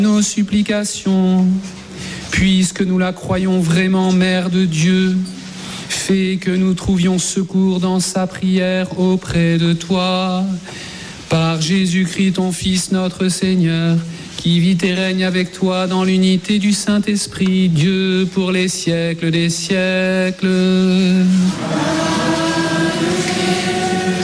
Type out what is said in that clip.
nos supplications, puisque nous la croyons vraiment Mère de Dieu, fais que nous trouvions secours dans sa prière auprès de toi. Par Jésus-Christ, ton Fils, notre Seigneur, qui vit et règne avec toi dans l'unité du Saint-Esprit, Dieu pour les siècles des siècles.